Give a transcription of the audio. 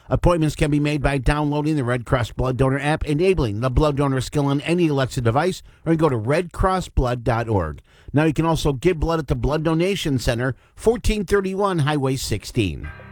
Appointments can be made by downloading the Red Cross Blood Donor app, enabling the blood donor skill on any Alexa device, or go to redcrossblood.org. Now you can also give blood at the Blood Donation Center, 1431 Highway 16.